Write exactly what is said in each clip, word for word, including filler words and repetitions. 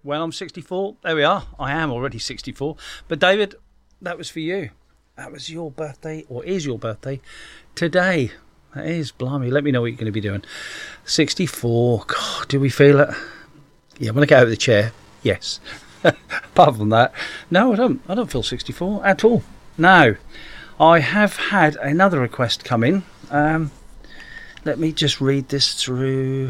When I'm sixty-four, there we are. I am already sixty-four. But David, that was for you. That was your birthday, or is your birthday, today. That is, blimey. Let me know what you're going to be doing. sixty-four. God, do we feel it? Yeah, I'm going to get out of the chair. Yes. Apart from that, no, I don't. I don't feel sixty-four at all. Now, I have had another request come in. Um, let me just read this through.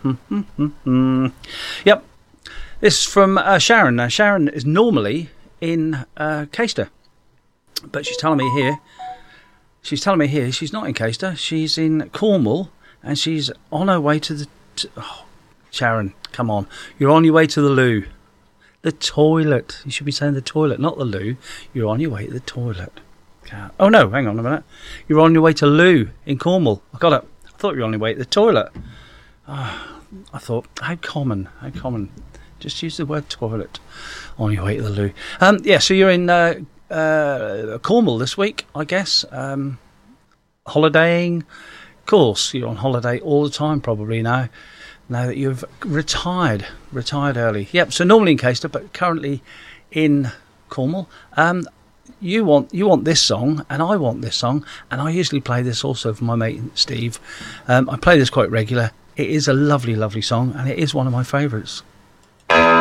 Yep. This is from uh, Sharon. Now, Sharon is normally in uh, Caister, but she's telling me here, she's telling me here she's not in Caister. She's in Cornwall, and she's on her way to the... To, oh, Sharon, come on. You're on your way to the loo. The toilet. You should be saying the toilet, not the loo. You're on your way to the toilet. Oh, no, hang on a minute. You're on your way to loo in Cornwall. I got it. I thought you were on your way to the toilet. Oh, I thought, how common, how common. Just use the word toilet on your way to the loo. Um, yeah, so you're in uh, uh, Cornwall this week, I guess. Um, holidaying. Of course, you're on holiday all the time probably now. Now that you've retired. Retired early. Yep, so normally in Caister, but currently in Cornwall. Um, you want you want this song, and I want this song, and I usually play this also for my mate Steve. Um, I play this quite regular. It is a lovely, lovely song, and it is one of my favourites.